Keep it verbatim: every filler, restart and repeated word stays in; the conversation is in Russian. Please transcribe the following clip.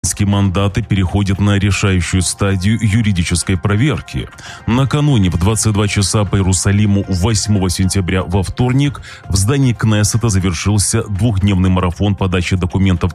Мандаты переходят на решающую стадию юридической проверки. Накануне в двадцать два часа по Иерусалиму восьмого сентября во вторник в здании Кнессета завершился двухдневный марафон подачи документов